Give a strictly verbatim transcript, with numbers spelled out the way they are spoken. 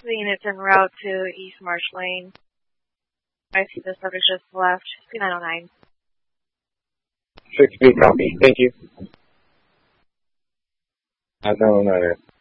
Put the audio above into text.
The unit's en route to East Marsh Lane. I see the subject just left. C nine oh nine. six B copy. Thank you. nine oh nine.